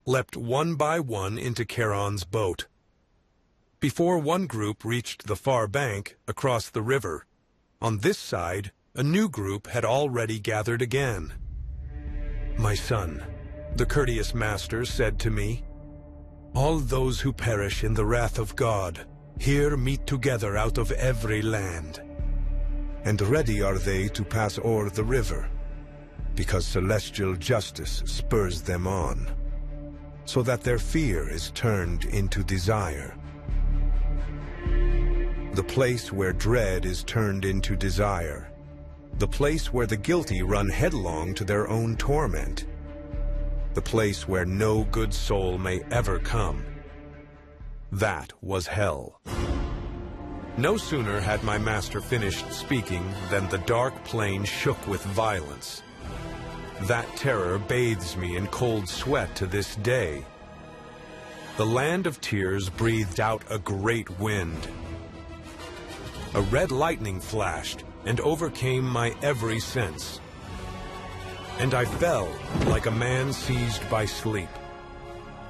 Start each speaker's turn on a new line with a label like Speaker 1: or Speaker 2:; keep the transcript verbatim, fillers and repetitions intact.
Speaker 1: leapt one by one into Charon's boat. Before one group reached the far bank, across the river, on this side, a new group had already gathered again. "My son," the courteous master said to me, "all those who perish in the wrath of God here meet together out of every land. And ready are they to pass o'er the river, because celestial justice spurs them on, so that their fear is turned into desire. The place where dread is turned into desire, the place where the guilty run headlong to their own torment, the place where no good soul may ever come. That was hell." No sooner had my master finished speaking than the dark plain shook with violence. That terror bathes me in cold sweat to this day. The land of tears breathed out a great wind. A red lightning flashed and overcame my every sense. And I fell like a man seized by sleep.